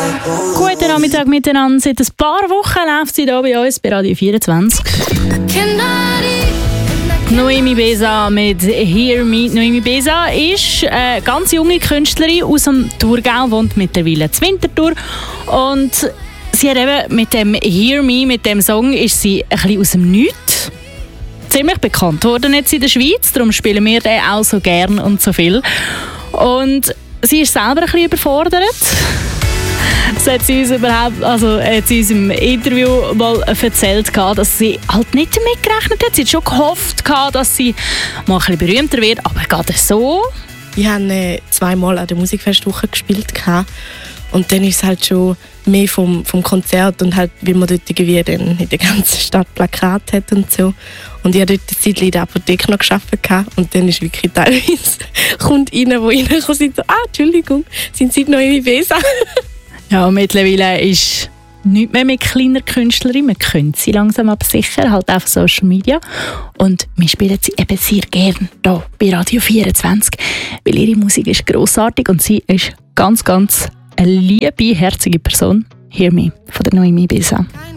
Guten Nachmittag miteinander. Seit ein paar Wochen läuft sie hier bei uns bei Radio 24. Noemi Besa mit «Hear Me». Noemi Besa ist eine ganz junge Künstlerin aus dem Thurgau, wohnt mittlerweile in Winterthur. Und sie hat eben mit dem «Hear Me», mit dem Song, ist sie ein bisschen aus dem Nichts ziemlich bekannt worden jetzt in der Schweiz. Darum spielen wir den auch so gern und so viel. Und sie ist selber ein bisschen überfordert. Das hat sie uns hat sie uns im Interview mal erzählt, dass sie halt nicht damit gerechnet hat. Sie hat schon gehofft, dass sie mal ein bisschen berühmter wird, aber gerade so. Ich habe 2-mal an der Musikfestwoche gespielt und dann ist es halt schon mehr vom Konzert und halt, wie man dort irgendwie dann in der ganzen Stadt Plakate hat und so. Und ich habe dort eine Zeit in der Apotheke noch gearbeitet und dann ist wirklich teilweise kommt einer, der reinkommt und sagt so, Entschuldigung, sind Sie Noemi Besa? Ja, mittlerweile ist nichts mehr mit kleiner Künstlerin. Wir können sie langsam aber sicher, halt auf Social Media. Und wir spielen sie eben sehr gerne hier bei Radio 24, weil ihre Musik ist grossartig und sie ist ganz, ganz eine liebe, herzige Person. «Hear Me» von der Noemi Besa.